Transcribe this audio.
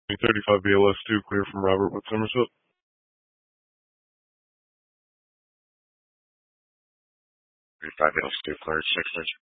35 BLS2 clear from Robert with Somerset. 35 BLS2 clear, 6